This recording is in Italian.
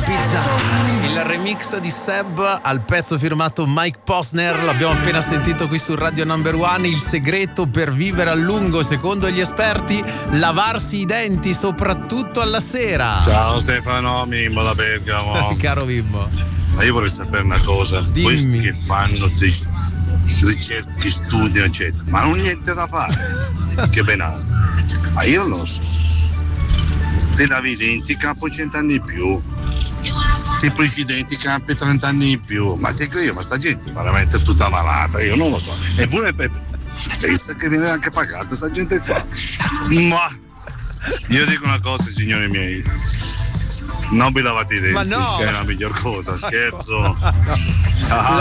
Ibiza, il remix di Seb al pezzo firmato Mike Posner, l'abbiamo appena sentito qui su Radio Number One. Il segreto per vivere a lungo, secondo gli esperti, lavarsi i denti, soprattutto alla sera. Ciao Stefano, Mimmo da Bergamo. Caro Mimmo, ma io vorrei sapere una cosa. Dimmi. Questi che fanno ricerche, studiano eccetera, ma non niente da fare. Che benassi. Ma io non lo so, te lavi i denti capo 100 anni in più, ti pulisci i denti capo 30 anni in più, ma te io, ma sta gente veramente tutta malata, io non lo so. Eppure pensa che viene anche pagata sta gente qua. Ma io dico una cosa, signori miei, non vi lavate i denti, ma no, che è la miglior cosa, scherzo. no.